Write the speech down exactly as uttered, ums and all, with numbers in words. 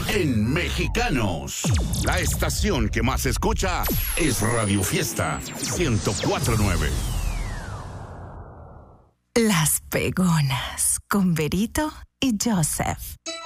en Mexicanos. La estación que más se escucha es Radio Fiesta ciento cuatro punto nueve. Las Pegonas, con Berito y Joseph.